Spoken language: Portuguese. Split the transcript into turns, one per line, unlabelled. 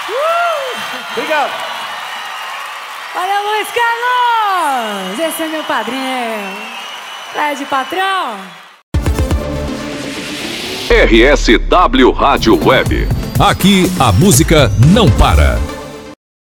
Obrigado.
Valeu, Luiz Carlos! Esse é meu padrinho. Fred Patrão.
RSW Rádio Web.
Aqui a música não para.